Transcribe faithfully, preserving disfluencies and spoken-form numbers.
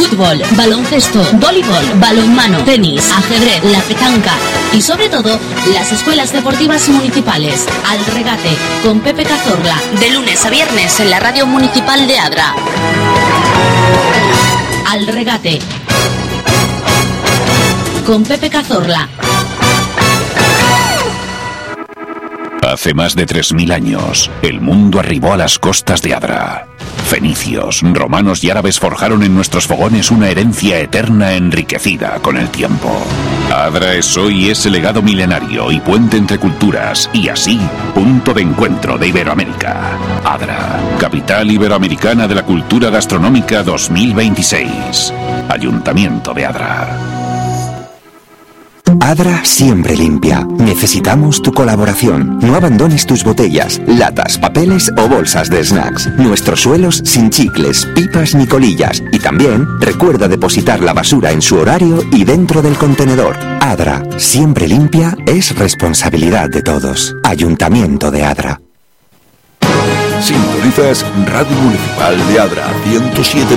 fútbol, baloncesto, voleibol, balonmano, tenis, ajedrez, la petanca y sobre todo las escuelas deportivas municipales. Al Regate con Pepe Cazorla, de lunes a viernes en la radio municipal de Adra. Al Regate con Pepe Cazorla. Hace más de tres mil años, el mundo arribó a las costas de Adra. Fenicios, romanos y árabes forjaron en nuestros fogones una herencia eterna enriquecida con el tiempo. Adra es hoy ese legado milenario y puente entre culturas, y así, punto de encuentro de Iberoamérica. Adra, capital iberoamericana de la cultura gastronómica dos mil veintiséis. Ayuntamiento de Adra. Adra siempre limpia. Necesitamos tu colaboración. No abandones tus botellas, latas, papeles o bolsas de snacks. Nuestros suelos sin chicles, pipas ni colillas. Y también recuerda depositar la basura en su horario y dentro del contenedor. Adra, siempre limpia, es responsabilidad de todos. Ayuntamiento de Adra. Sintonizas Radio Municipal de Adra ciento siete.